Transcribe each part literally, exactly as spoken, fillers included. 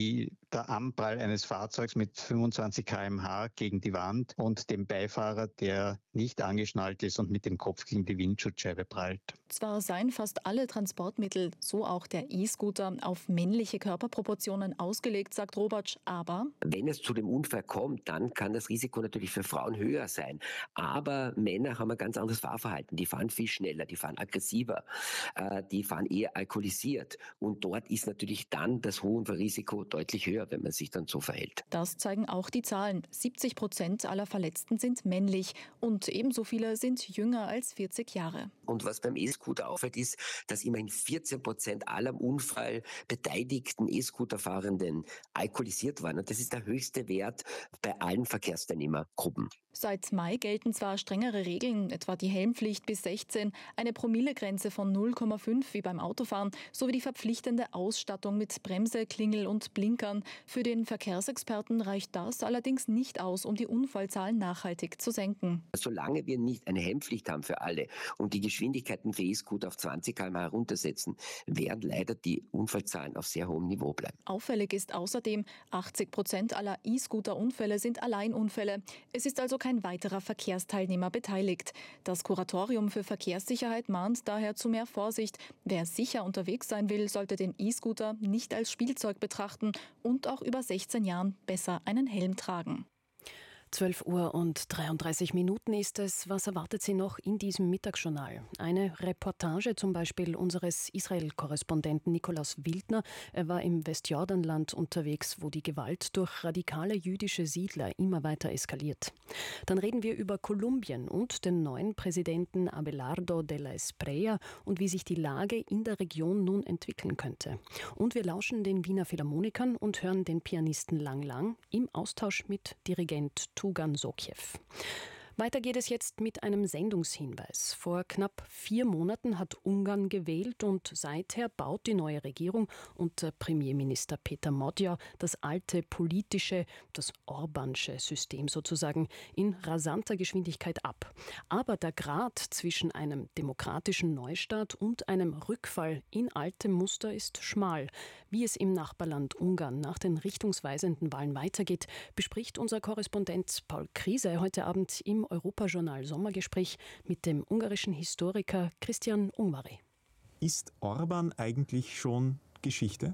der Anprall eines Fahrzeugs mit fünfundzwanzig Kilometer pro Stunde gegen die Wand und dem Beifahrer, der nicht angeschnallt ist und mit dem Kopf gegen die Windschutzscheibe prallt. Zwar seien fast alle Transportmittel, so auch der E-Scooter, auf männliche Körperproportionen ausgelegt, sagt Robatsch, aber wenn es zu dem Unfall kommt, dann kann das Risiko natürlich für Frauen höher sein. Aber Männer haben ein ganz anderes Fahrverhalten. Die fahren viel schneller, die fahren aggressiver, äh, die fahren eher alkoholisiert. Und dort ist natürlich dann das Unfallrisiko deutlich höher, wenn man sich dann so verhält. Das zeigen auch die Zahlen. siebzig Prozent aller Verletzten sind männlich und ebenso viele sind jünger als vierzig Jahre. Und was beim E-Scooter auffällt, ist, dass immerhin vierzehn Prozent aller am Unfall beteiligten E-Scooter-Fahrenden alkoholisiert waren. Und das ist der höchste Wert bei allen Verkehrsteilnehmergruppen. Seit Mai gelten zwar strengere Regeln, etwa die Helmpflicht bis sechzehn, eine Promillegrenze von null Komma fünf wie beim Autofahren sowie die verpflichtende Ausstattung mit Bremse, Klingel und Blinkern. Für den Verkehrsexperten reicht das allerdings nicht aus, um die Unfallzahlen nachhaltig zu senken. Solange wir nicht eine Helmpflicht haben für alle und die Geschwindigkeiten für E-Scooter auf zwanzig Kilometer pro Stunde heruntersetzen, werden leider die Unfallzahlen auf sehr hohem Niveau bleiben. Auffällig ist außerdem, achtzig Prozent aller E-Scooter-Unfälle sind Alleinunfälle. Es ist also kein weiterer Verkehrsteilnehmer beteiligt. Das Kuratorium für Verkehrssicherheit mahnt daher zu mehr Vorsicht. Wer sicher unterwegs sein will, sollte den E-Scooter nicht als Spielzeug betrachten und auch über sechzehn Jahren besser einen Helm tragen. zwölf Uhr und dreiunddreißig Minuten ist es. Was erwartet Sie noch in diesem Mittagsjournal? Eine Reportage zum Beispiel unseres Israel-Korrespondenten Nikolaus Wildner. Er war im Westjordanland unterwegs, wo die Gewalt durch radikale jüdische Siedler immer weiter eskaliert. Dann reden wir über Kolumbien und den neuen Präsidenten Abelardo de la Espriella und wie sich die Lage in der Region nun entwickeln könnte. Und wir lauschen den Wiener Philharmonikern und hören den Pianisten Lang Lang im Austausch mit Dirigent Tugan Sokiew. Weiter geht es jetzt mit einem Sendungshinweis. Vor knapp vier Monaten hat Ungarn gewählt und seither baut die neue Regierung unter Premierminister Peter Magyar das alte politische, das Orbánsche System sozusagen in rasanter Geschwindigkeit ab. Aber der Grat zwischen einem demokratischen Neustart und einem Rückfall in alte Muster ist schmal. Wie es im Nachbarland Ungarn nach den richtungsweisenden Wahlen weitergeht, bespricht unser Korrespondent Paul Kriese heute Abend im Europajournal Sommergespräch mit dem ungarischen Historiker Christian Ungvari. Ist Orbán eigentlich schon Geschichte?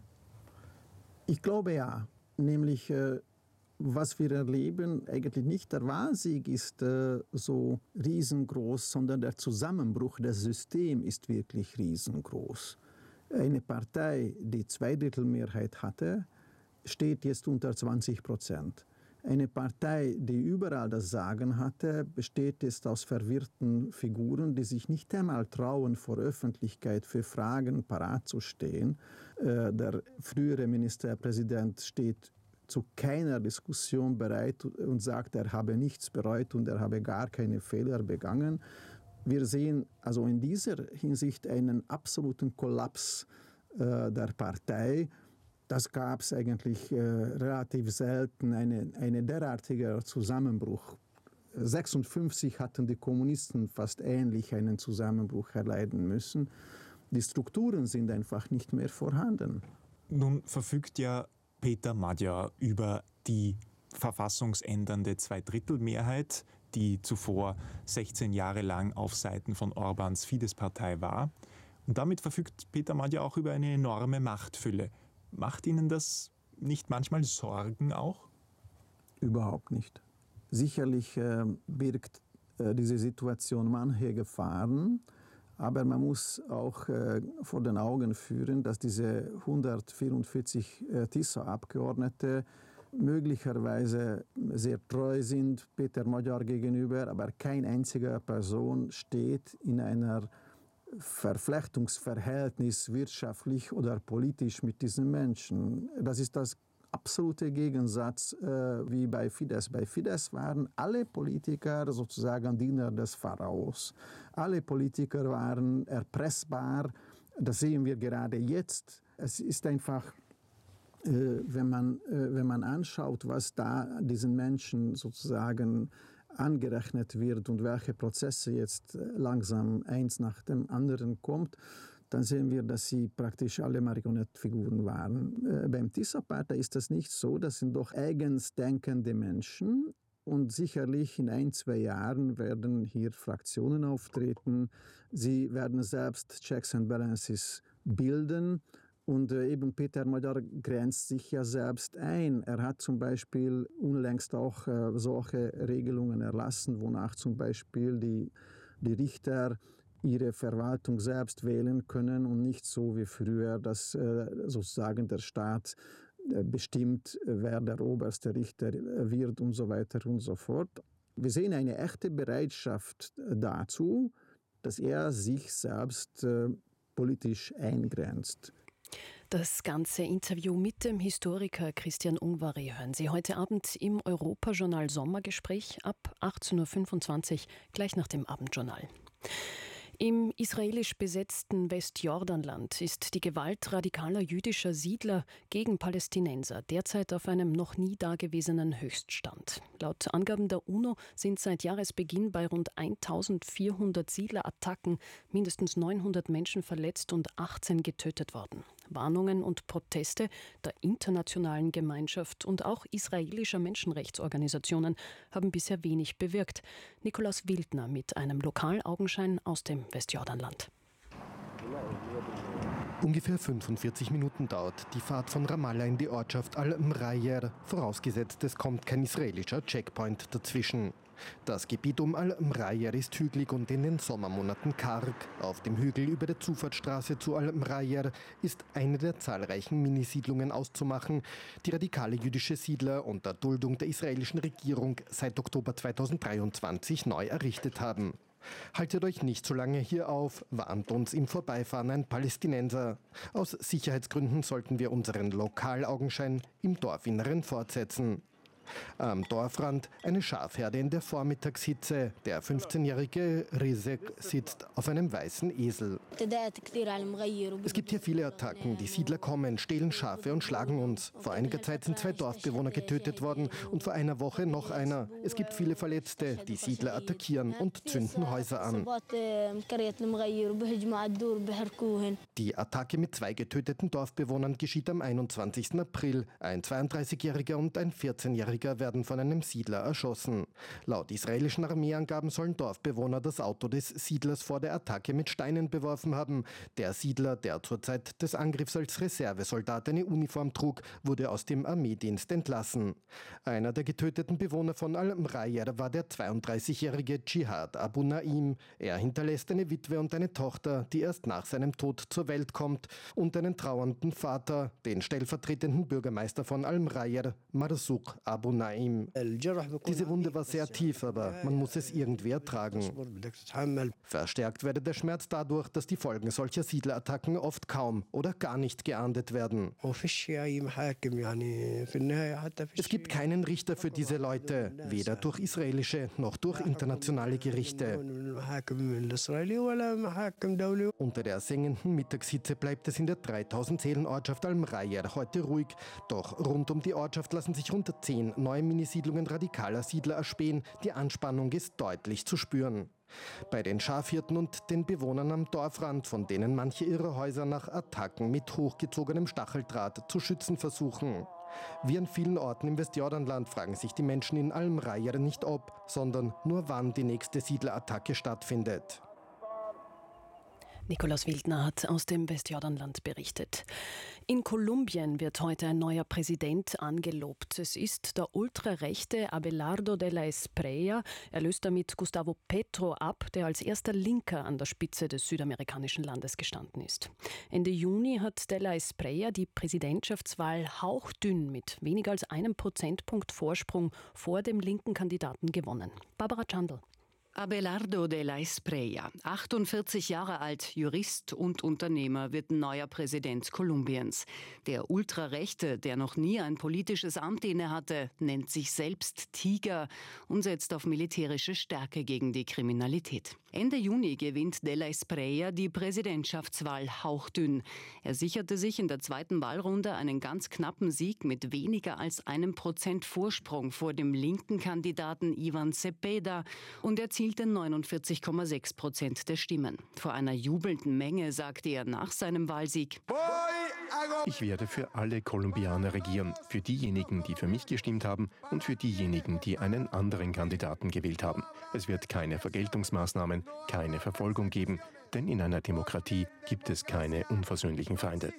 Ich glaube ja. Nämlich, äh, was wir erleben, eigentlich nicht der Wahlsieg ist äh, so riesengroß, sondern der Zusammenbruch des Systems ist wirklich riesengroß. Eine Partei, die Zweidrittelmehrheit hatte, steht jetzt unter zwanzig Prozent. Eine Partei, die überall das Sagen hatte, besteht jetzt aus verwirrten Figuren, die sich nicht einmal trauen, vor Öffentlichkeit für Fragen parat zu stehen. Äh, der frühere Ministerpräsident steht zu keiner Diskussion bereit und sagt, er habe nichts bereut und er habe gar keine Fehler begangen. Wir sehen also in dieser Hinsicht einen absoluten Kollaps äh, der Partei. Das gab es eigentlich äh, relativ selten, eine, eine derartiger Zusammenbruch. sechsundfünfzig hatten die Kommunisten fast ähnlich einen Zusammenbruch erleiden müssen. Die Strukturen sind einfach nicht mehr vorhanden. Nun verfügt ja Peter Magyar über die verfassungsändernde Zweidrittelmehrheit, die zuvor sechzehn Jahre lang auf Seiten von Orbáns Fidesz-Partei war. Und damit verfügt Peter Magyar auch über eine enorme Machtfülle. Macht Ihnen das nicht manchmal Sorgen auch? Überhaupt nicht. Sicherlich äh, birgt äh, diese Situation manche Gefahren, aber man muss auch äh, vor den Augen führen, dass diese hundertvierundvierzig äh, Tisza-Abgeordnete möglicherweise sehr treu sind Peter Magyar gegenüber, aber keine einzige Person steht in einer Verflechtungsverhältnis wirtschaftlich oder politisch mit diesen Menschen. Das ist das absolute Gegensatz äh, wie bei Fidesz. Bei Fidesz waren alle Politiker sozusagen Diener des Pharaos. Alle Politiker waren erpressbar. Das sehen wir gerade jetzt. Es ist einfach, äh, wenn man, äh, wenn man anschaut, was da diesen Menschen sozusagen angerechnet wird und welche Prozesse jetzt langsam eins nach dem anderen kommt, dann sehen wir, dass sie praktisch alle Marionettfiguren waren. Äh, beim Tisza-Partei ist das nicht so. Das sind doch eigens denkende Menschen. Und sicherlich in ein, zwei Jahren werden hier Fraktionen auftreten. Sie werden selbst Checks and Balances bilden. Und äh, eben Peter Magyar grenzt sich ja selbst ein. Er hat zum Beispiel unlängst auch äh, solche Regelungen erlassen, wonach zum Beispiel die, die Richter ihre Verwaltung selbst wählen können und nicht so wie früher, dass äh, sozusagen der Staat äh, bestimmt, wer der oberste Richter wird und so weiter und so fort. Wir sehen eine echte Bereitschaft dazu, dass er sich selbst äh, politisch eingrenzt. Das ganze Interview mit dem Historiker Christian Ungvari hören Sie heute Abend im Europajournal Sommergespräch ab achtzehn Uhr fünfundzwanzig, gleich nach dem Abendjournal. Im israelisch besetzten Westjordanland ist die Gewalt radikaler jüdischer Siedler gegen Palästinenser derzeit auf einem noch nie dagewesenen Höchststand. Laut Angaben der UNO sind seit Jahresbeginn bei rund eintausendvierhundert Siedlerattacken mindestens neunhundert Menschen verletzt und achtzehn getötet worden. Warnungen und Proteste der internationalen Gemeinschaft und auch israelischer Menschenrechtsorganisationen haben bisher wenig bewirkt. Nikolaus Wildner mit einem Lokalaugenschein aus dem Westjordanland. Ungefähr fünfundvierzig Minuten dauert die Fahrt von Ramallah in die Ortschaft Al-Mrayyer, vorausgesetzt es kommt kein israelischer Checkpoint dazwischen. Das Gebiet um Al-Mrayyer ist hügelig und in den Sommermonaten karg. Auf dem Hügel über der Zufahrtsstraße zu Al-Mrayyer ist eine der zahlreichen Minisiedlungen auszumachen, die radikale jüdische Siedler unter Duldung der israelischen Regierung seit Oktober zweitausenddreiundzwanzig neu errichtet haben. Haltet euch nicht so lange hier auf, warnt uns im Vorbeifahren ein Palästinenser. Aus Sicherheitsgründen sollten wir unseren Lokalaugenschein im Dorfinneren fortsetzen. Am Dorfrand eine Schafherde in der Vormittagshitze. Der fünfzehnjährige Rizek sitzt auf einem weißen Esel. Es gibt hier viele Attacken. Die Siedler kommen, stehlen Schafe und schlagen uns. Vor einiger Zeit sind zwei Dorfbewohner getötet worden und vor einer Woche noch einer. Es gibt viele Verletzte. Die Siedler attackieren und zünden Häuser an. Die Attacke mit zwei getöteten Dorfbewohnern geschieht am einundzwanzigsten April. Ein zweiunddreißigjähriger und ein vierzehnjähriger werden von einem Siedler erschossen. Laut israelischen Armeeangaben sollen Dorfbewohner das Auto des Siedlers vor der Attacke mit Steinen beworfen haben. Der Siedler, der zur Zeit des Angriffs als Reservesoldat eine Uniform trug, wurde aus dem Armeedienst entlassen. Einer der getöteten Bewohner von Al-Mrayyer war der zweiunddreißigjährige Jihad Abu Naim. Er hinterlässt eine Witwe und eine Tochter, die erst nach seinem Tod zur Welt kommt, und einen trauernden Vater, den stellvertretenden Bürgermeister von Al-Mrayyer, Marzouk Abu Naim. Diese Wunde war sehr tief, aber man muss es irgendwie ertragen. Verstärkt werde der Schmerz dadurch, dass die Folgen solcher Siedlerattacken oft kaum oder gar nicht geahndet werden. Es gibt keinen Richter für diese Leute, weder durch israelische noch durch internationale Gerichte. Unter der sengenden Mittagshitze bleibt es in der dreitausend Seelen-Ortschaft Al-Mrayyer heute ruhig. Doch rund um die Ortschaft lassen sich rund zehn neue Minisiedlungen radikaler Siedler erspähen. Die Anspannung ist deutlich zu spüren. Bei den Schafhirten und den Bewohnern am Dorfrand, von denen manche ihre Häuser nach Attacken mit hochgezogenem Stacheldraht zu schützen versuchen. Wie an vielen Orten im Westjordanland fragen sich die Menschen in Al-Mrayyer nicht ob, sondern nur wann die nächste Siedlerattacke stattfindet. Nikolaus Wildner hat aus dem Westjordanland berichtet. In Kolumbien wird heute ein neuer Präsident angelobt. Es ist der ultrarechte Abelardo de la Espriella. Er löst damit Gustavo Petro ab, der als erster Linker an der Spitze des südamerikanischen Landes gestanden ist. Ende Juni hat de la Espriella die Präsidentschaftswahl hauchdünn mit weniger als einem Prozentpunkt Vorsprung vor dem linken Kandidaten gewonnen. Barbara Chandl. Abelardo de la Espriella, achtundvierzig Jahre alt, Jurist und Unternehmer, wird neuer Präsident Kolumbiens. Der Ultrarechte, der noch nie ein politisches Amt innehatte, nennt sich selbst Tiger und setzt auf militärische Stärke gegen die Kriminalität. Ende Juni gewinnt de la Espriella die Präsidentschaftswahl hauchdünn. Er sicherte sich in der zweiten Wahlrunde einen ganz knappen Sieg mit weniger als einem Prozent Vorsprung vor dem linken Kandidaten Ivan Cepeda und erzielt erhielt er neunundvierzig Komma sechs Prozent der Stimmen. Vor einer jubelnden Menge sagte er nach seinem Wahlsieg: Ich werde für alle Kolumbianer regieren, für diejenigen, die für mich gestimmt haben und für diejenigen, die einen anderen Kandidaten gewählt haben. Es wird keine Vergeltungsmaßnahmen, keine Verfolgung geben, denn in einer Demokratie gibt es keine unversöhnlichen Feinde.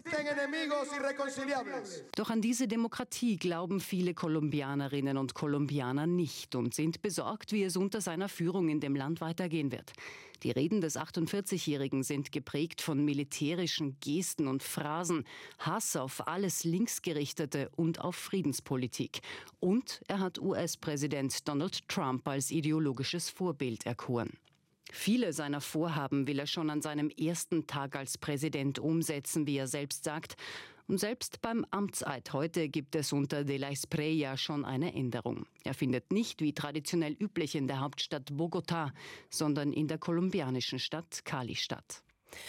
Doch an diese Demokratie glauben viele Kolumbianerinnen und Kolumbianer nicht und sind besorgt, wie es unter seiner Führung in dem Land weitergehen wird. Die Reden des achtundvierzigjährigen sind geprägt von militärischen Gesten und Phrasen, Hass auf alles Linksgerichtete und auf Friedenspolitik. Und er hat U S-Präsident Donald Trump als ideologisches Vorbild erkoren. Viele seiner Vorhaben will er schon an seinem ersten Tag als Präsident umsetzen, wie er selbst sagt. Und selbst beim Amtseid heute gibt es unter de la Espriella schon eine Änderung. Er findet nicht wie traditionell üblich in der Hauptstadt Bogotá, sondern in der kolumbianischen Stadt Cali statt.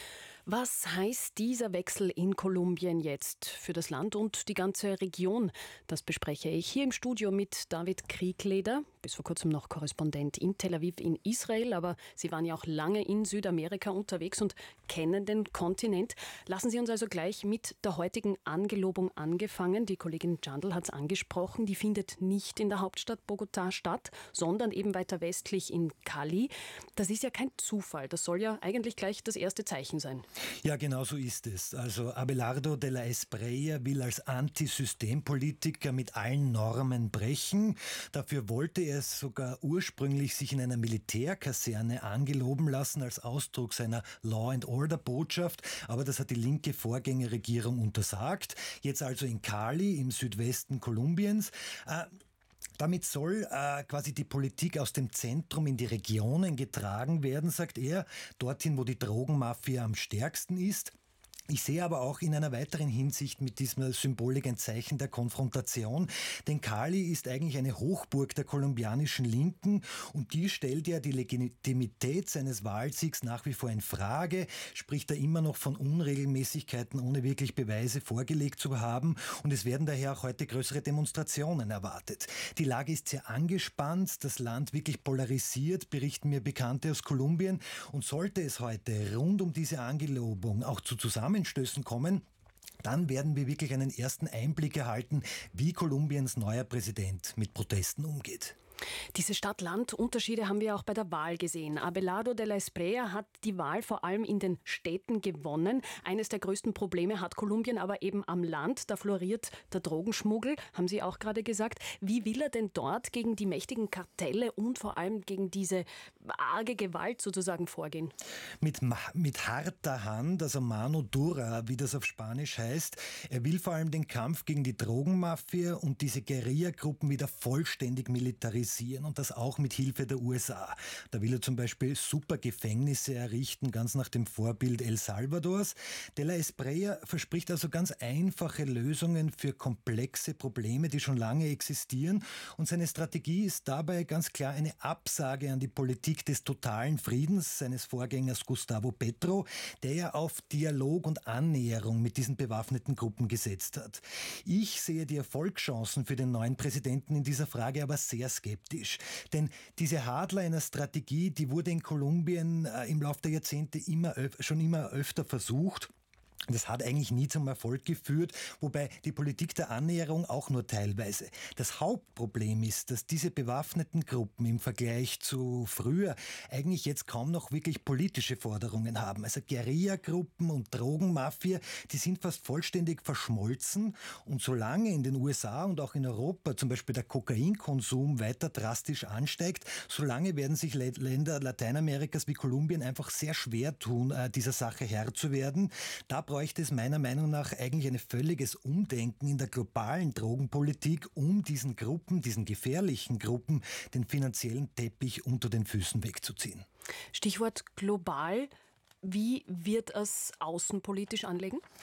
Was heißt dieser Wechsel in Kolumbien jetzt für das Land und die ganze Region? Das bespreche ich hier im Studio mit David Kriegleder, bis vor kurzem noch Korrespondent in Tel Aviv in Israel, aber Sie waren ja auch lange in Südamerika unterwegs und kennen den Kontinent. Lassen Sie uns also gleich mit der heutigen Angelobung angefangen. Die Kollegin Jandl hat es angesprochen, die findet nicht in der Hauptstadt Bogotá statt, sondern eben weiter westlich in Cali. Das ist ja kein Zufall, das soll ja eigentlich gleich das erste Zeichen sein. Ja, genau so ist es. Also Abelardo de la Espriella will als Antisystempolitiker mit allen Normen brechen. Dafür wollte er es sogar ursprünglich sich in einer Militärkaserne angeloben lassen als Ausdruck seiner Law-and-Order-Botschaft. Aber das hat die linke Vorgängerregierung untersagt. Jetzt also in Cali im Südwesten Kolumbiens. Äh, Damit soll äh, quasi die Politik aus dem Zentrum in die Regionen getragen werden, sagt er, dorthin, wo die Drogenmafia am stärksten ist. Ich sehe aber auch in einer weiteren Hinsicht mit dieser Symbolik ein Zeichen der Konfrontation, denn Cali ist eigentlich eine Hochburg der kolumbianischen Linken und die stellt ja die Legitimität seines Wahlsiegs nach wie vor in Frage, spricht da immer noch von Unregelmäßigkeiten, ohne wirklich Beweise vorgelegt zu haben und es werden daher auch heute größere Demonstrationen erwartet. Die Lage ist sehr angespannt, das Land wirklich polarisiert, berichten mir Bekannte aus Kolumbien und sollte es heute rund um diese Angelobung auch zu Zusammenstößen kommen, dann werden wir wirklich einen ersten Einblick erhalten, wie Kolumbiens neuer Präsident mit Protesten umgeht. Diese Stadt-Land-Unterschiede haben wir auch bei der Wahl gesehen. Abelardo de la Espriella hat die Wahl vor allem in den Städten gewonnen. Eines der größten Probleme hat Kolumbien aber eben am Land. Da floriert der Drogenschmuggel, haben Sie auch gerade gesagt. Wie will er denn dort gegen die mächtigen Kartelle und vor allem gegen diese arge Gewalt sozusagen vorgehen? Mit, mit harter Hand, also mano dura, wie das auf Spanisch heißt. Er will vor allem den Kampf gegen die Drogenmafia und diese Guerillagruppen wieder vollständig militarisieren. Und das auch mit Hilfe der U S A. Da will er zum Beispiel super Gefängnisse errichten, ganz nach dem Vorbild El Salvadors. De la Espriella verspricht also ganz einfache Lösungen für komplexe Probleme, die schon lange existieren. Und seine Strategie ist dabei ganz klar eine Absage an die Politik des totalen Friedens seines Vorgängers Gustavo Petro, der ja auf Dialog und Annäherung mit diesen bewaffneten Gruppen gesetzt hat. Ich sehe die Erfolgschancen für den neuen Präsidenten in dieser Frage aber sehr skeptisch. Denn diese Hardliner-Strategie, die wurde in Kolumbien äh, im Laufe der Jahrzehnte immer öf- schon immer öfter versucht. Das hat eigentlich nie zum Erfolg geführt, wobei die Politik der Annäherung auch nur teilweise. Das Hauptproblem ist, dass diese bewaffneten Gruppen im Vergleich zu früher eigentlich jetzt kaum noch wirklich politische Forderungen haben. Also Guerillagruppen und Drogenmafia, die sind fast vollständig verschmolzen und solange in den U S A und auch in Europa zum Beispiel der Kokainkonsum weiter drastisch ansteigt, solange werden sich Länder Lateinamerikas wie Kolumbien einfach sehr schwer tun, dieser Sache Herr zu werden. Da bräuchte es meiner Meinung nach eigentlich ein völliges Umdenken in der globalen Drogenpolitik, um diesen Gruppen, diesen gefährlichen Gruppen, den finanziellen Teppich unter den Füßen wegzuziehen. Stichwort global. Wie wird es außenpolitisch anlegen?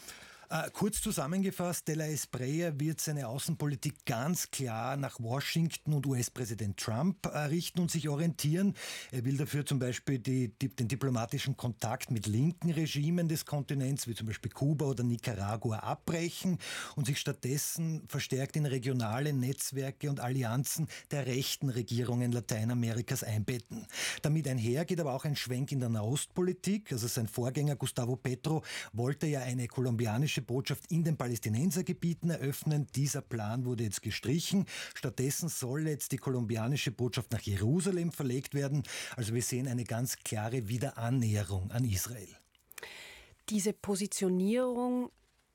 Äh, kurz zusammengefasst, De La Espriella wird seine Außenpolitik ganz klar nach Washington und U S-Präsident Trump äh, richten und sich orientieren. Er will dafür zum Beispiel die, die, den diplomatischen Kontakt mit linken Regimen des Kontinents, wie zum Beispiel Kuba oder Nicaragua, abbrechen und sich stattdessen verstärkt in regionale Netzwerke und Allianzen der rechten Regierungen Lateinamerikas einbetten. Damit einher geht aber auch ein Schwenk in der Nahostpolitik. Also sein Vorgänger Gustavo Petro wollte ja eine kolumbianische Botschaft in den Palästinensergebieten eröffnen. Dieser Plan wurde jetzt gestrichen. Stattdessen soll jetzt die kolumbianische Botschaft nach Jerusalem verlegt werden. Also wir sehen eine ganz klare Wiederannäherung an Israel. Diese Positionierung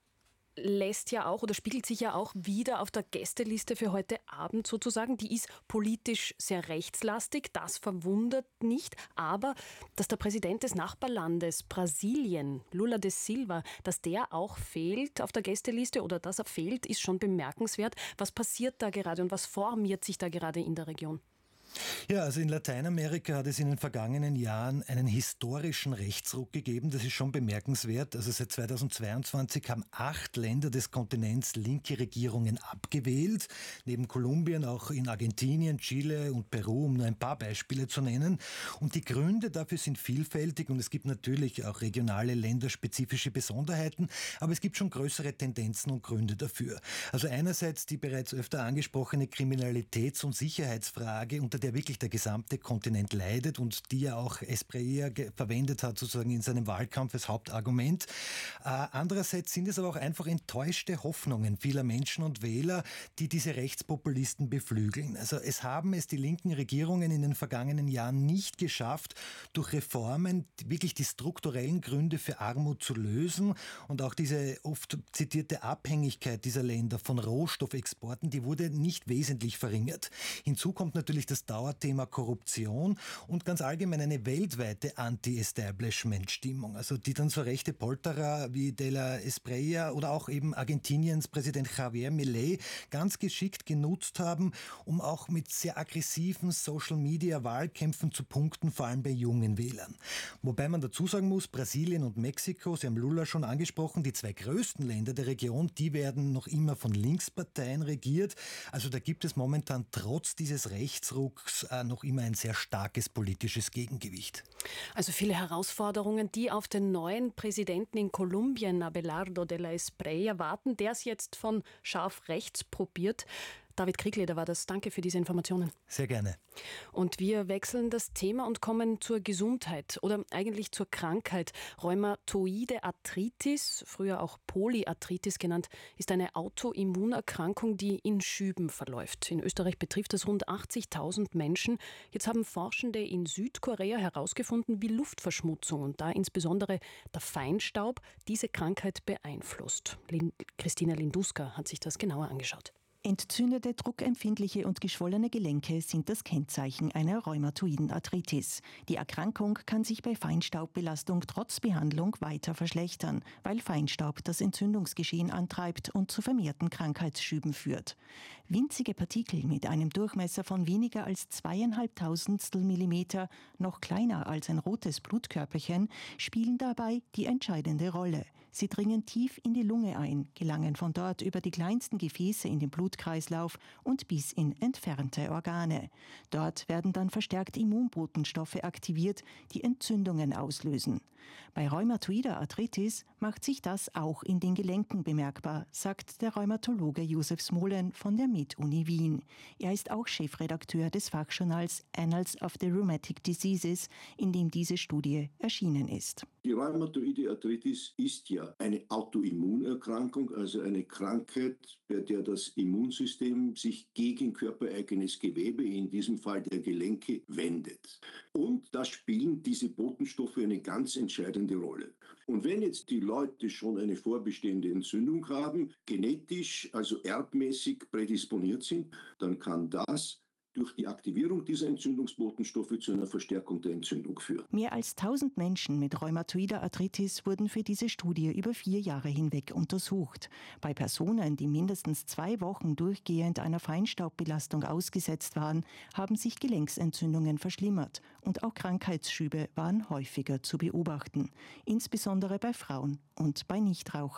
lässt ja auch oder spiegelt sich ja auch wieder auf der Gästeliste für heute Abend sozusagen. Die ist politisch sehr rechtslastig, das verwundert nicht. Aber dass der Präsident des Nachbarlandes Brasilien, Lula da Silva, dass der auch fehlt auf der Gästeliste oder dass er fehlt, ist schon bemerkenswert. Was passiert da gerade und was formiert sich da gerade in der Region? Ja, also in Lateinamerika hat es in den vergangenen Jahren einen historischen Rechtsruck gegeben. Das ist schon bemerkenswert. Also seit zweitausendzweiundzwanzig haben acht Länder des Kontinents linke Regierungen abgewählt. Neben Kolumbien auch in Argentinien, Chile und Peru, um nur ein paar Beispiele zu nennen. Und die Gründe dafür sind vielfältig und es gibt natürlich auch regionale, länderspezifische Besonderheiten. Aber es gibt schon größere Tendenzen und Gründe dafür. Also einerseits die bereits öfter angesprochene Kriminalitäts- und Sicherheitsfrage, unter der wirklich der gesamte Kontinent leidet und die ja auch Espriella verwendet hat, sozusagen in seinem Wahlkampf als Hauptargument. Äh, andererseits sind es aber auch einfach enttäuschte Hoffnungen vieler Menschen und Wähler, die diese Rechtspopulisten beflügeln. Also es haben es die linken Regierungen in den vergangenen Jahren nicht geschafft, durch Reformen wirklich die strukturellen Gründe für Armut zu lösen und auch diese oft zitierte Abhängigkeit dieser Länder von Rohstoffexporten, die wurde nicht wesentlich verringert. Hinzu kommt natürlich das Dauerthema Korruption und ganz allgemein eine weltweite Anti-Establishment-Stimmung, also die dann so rechte Polterer wie De La Espriella oder auch eben Argentiniens Präsident Javier Milei ganz geschickt genutzt haben, um auch mit sehr aggressiven Social-Media-Wahlkämpfen zu punkten, vor allem bei jungen Wählern. Wobei man dazu sagen muss, Brasilien und Mexiko, Sie haben Lula schon angesprochen, die zwei größten Länder der Region, die werden noch immer von Linksparteien regiert. Also da gibt es momentan trotz dieses Rechtsrucks noch immer ein sehr starkes politisches Gegengewicht. Also viele Herausforderungen, die auf den neuen Präsidenten in Kolumbien, Abelardo de la Espriella, warten, der es jetzt von scharf rechts probiert. David Kriegleder war das. Danke für diese Informationen. Sehr gerne. Und wir wechseln das Thema und kommen zur Gesundheit oder eigentlich zur Krankheit. Rheumatoide Arthritis, früher auch Polyarthritis genannt, ist eine Autoimmunerkrankung, die in Schüben verläuft. In Österreich betrifft das rund achtzigtausend Menschen. Jetzt haben Forschende in Südkorea herausgefunden, wie Luftverschmutzung und da insbesondere der Feinstaub diese Krankheit beeinflusst. Lin- Christina Linduska hat sich das genauer angeschaut. Entzündete, druckempfindliche und geschwollene Gelenke sind das Kennzeichen einer rheumatoiden Arthritis. Die Erkrankung kann sich bei Feinstaubbelastung trotz Behandlung weiter verschlechtern, weil Feinstaub das Entzündungsgeschehen antreibt und zu vermehrten Krankheitsschüben führt. Winzige Partikel mit einem Durchmesser von weniger als zweieinhalbtausendstel Millimeter, noch kleiner als ein rotes Blutkörperchen, spielen dabei die entscheidende Rolle. Sie dringen tief in die Lunge ein, gelangen von dort über die kleinsten Gefäße in den Blutkreislauf und bis in entfernte Organe. Dort werden dann verstärkt Immunbotenstoffe aktiviert, die Entzündungen auslösen. Bei rheumatoider Arthritis macht sich das auch in den Gelenken bemerkbar, sagt der Rheumatologe Josef Smolen von der Med-Uni Wien. Er ist auch Chefredakteur des Fachjournals Annals of the Rheumatic Diseases, in dem diese Studie erschienen ist. Die rheumatoide Arthritis ist ja eine Autoimmunerkrankung, also eine Krankheit, bei der das Immunsystem sich gegen körpereigenes Gewebe, in diesem Fall der Gelenke, wendet. Und da spielen diese Botenstoffe eine ganz entscheidende Rolle. Und wenn jetzt die Leute schon eine vorbestehende Entzündung haben, genetisch, also erbmäßig prädisponiert sind, dann kann das durch die Aktivierung dieser Entzündungsbotenstoffe zu einer Verstärkung der Entzündung führen. Mehr als tausend Menschen mit rheumatoider Arthritis wurden für diese Studie über vier Jahre hinweg untersucht. Bei Personen, die mindestens zwei Wochen durchgehend einer Feinstaubbelastung ausgesetzt waren, haben sich Gelenksentzündungen verschlimmert und auch Krankheitsschübe waren häufiger zu beobachten, insbesondere bei Frauen und bei Nichtrauchern.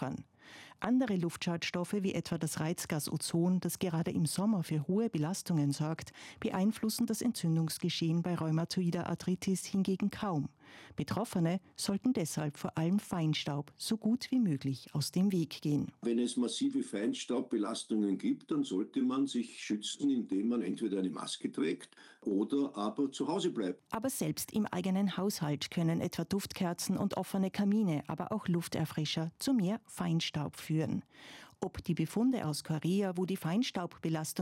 Andere Luftschadstoffe wie etwa das Reizgas Ozon, das gerade im Sommer für hohe Belastungen sorgt, beeinflussen das Entzündungsgeschehen bei rheumatoider Arthritis hingegen kaum. Betroffene sollten deshalb vor allem Feinstaub so gut wie möglich aus dem Weg gehen. Wenn es massive Feinstaubbelastungen gibt, dann sollte man sich schützen, indem man entweder eine Maske trägt oder aber zu Hause bleibt. Aber selbst im eigenen Haushalt können etwa Duftkerzen und offene Kamine, aber auch Lufterfrischer zu mehr Feinstaub führen. Ob die Befunde aus Korea, wo die Feinstaubbelastung